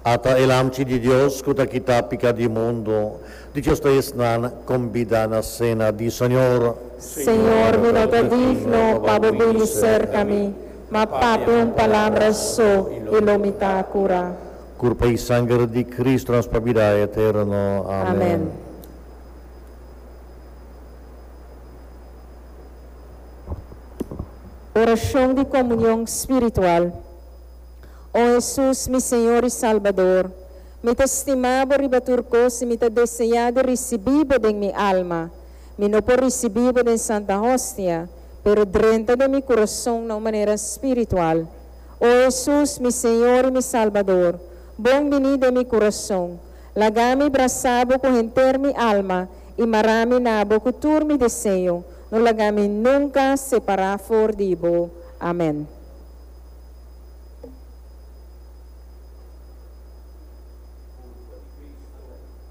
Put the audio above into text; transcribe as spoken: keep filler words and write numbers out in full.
Ata elamci di Dios, kuta kita pika di mundo, di Dios es nan convida na cena di Señor. Señor, mi no te digno para obedecer a mí, ma papi un palabra so y lo mitad cura. Curpa y sangre di Cristo nos pa vida eterno. Amen. Amen. Oración de comunión espiritual. Oh Jesús, mi Señor y Salvador, me te estimaba ribaturcos y me te deseado recibido de mi alma, me no por recibido de Santa Hostia, pero dentro de mi corazón de una manera espiritual. Oh Jesús, mi Señor y mi Salvador, bom venido de mi corazón, lagami brasabo con enter mi alma y marami nabo cultur mi deseo, no lagami nunca separar for dibo. Amén.